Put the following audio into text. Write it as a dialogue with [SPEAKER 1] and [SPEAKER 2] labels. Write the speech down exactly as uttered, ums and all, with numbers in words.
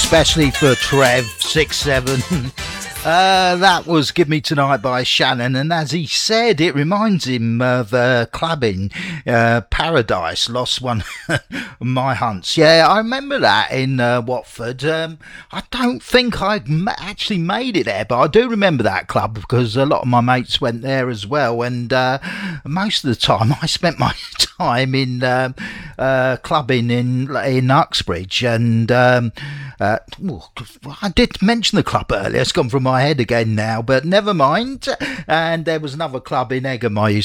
[SPEAKER 1] especially for Trev six seven. Uh, that was Give Me Tonight by Shannon, and as he said, it reminds him of uh, clubbing uh, Paradise, lost one of my hunts. Yeah, I remember that in uh, Watford. Um, I don't think I ma- actually made it there, but I do remember that club because a lot of my mates went there as well, and uh, most of the time I spent my time in um, uh, clubbing in in Uxbridge, and um, uh, oh, I did mention the club earlier. It's gone from my head again now, but never mind. And there was another club in Egham I used